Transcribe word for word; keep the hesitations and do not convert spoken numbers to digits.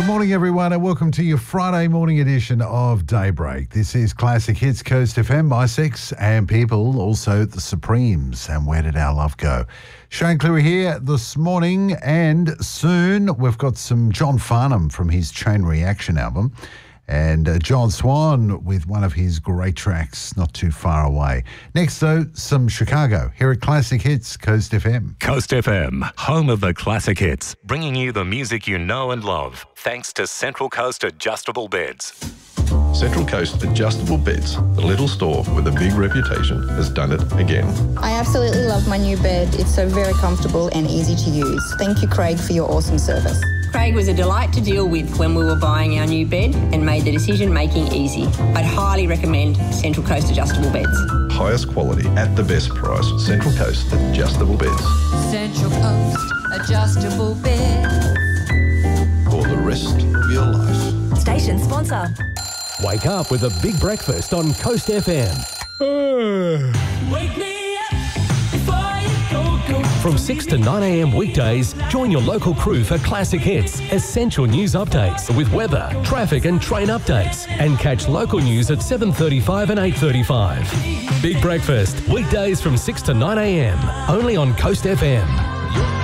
morning, everyone, and welcome to your Friday morning edition of Daybreak. This is Classic Hits Coast F M by Six and People, also the Supremes. And where did our love go? Shane Cleary here this morning, and soon we've got some John Farnham from his Chain Reaction album, and uh, John Swan with one of his great tracks, Not Too Far Away. Next, though, some Chicago here at Classic Hits Coast F M. Coast F M, home of the classic hits, bringing you the music you know and love, thanks to Central Coast Adjustable Beds. Central Coast Adjustable Beds, the little store with a big reputation, has done it again. I absolutely love my new bed. It's so very comfortable and easy to use. Thank you, Craig, for your awesome service. Craig was a delight to deal with when we were buying our new bed and made the decision-making easy. I'd highly recommend Central Coast Adjustable Beds. Highest quality at the best price. Central Coast Adjustable Beds. Central Coast Adjustable Beds. For the rest of your life. Station sponsor. Wake up with a big breakfast on Coast F M. Wake me up before you go, go. From six to nine a m weekdays, join your local crew for Classic Hits, essential news updates with weather, traffic and train updates. And catch local news at seven thirty-five and eight thirty-five. Big breakfast, weekdays from six to nine a m, only on Coast F M.